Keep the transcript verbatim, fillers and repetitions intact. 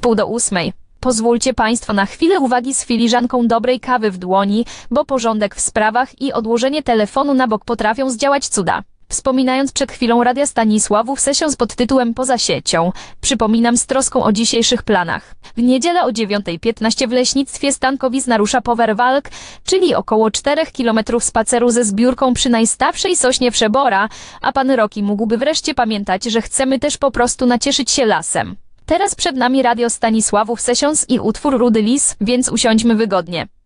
wpół do ósmej. Pozwólcie Państwo na chwilę uwagi z filiżanką dobrej kawy w dłoni, bo porządek w sprawach i odłożenie telefonu na bok potrafią zdziałać cuda. Wspominając przed chwilą Radia Stanisławów Sessions pod tytułem Poza siecią, przypominam z troską o dzisiejszych planach. W niedzielę o dziewiątej piętnaście w leśnictwie Stankowic rusza Powerwalk, czyli około czterech kilometrów spaceru ze zbiórką przy najstawszej sośnie Przebora, a pan Roki mógłby wreszcie pamiętać, że chcemy też po prostu nacieszyć się lasem. Teraz przed nami Radio Stanisławów Sessions i utwór Rudy Lis, więc usiądźmy wygodnie.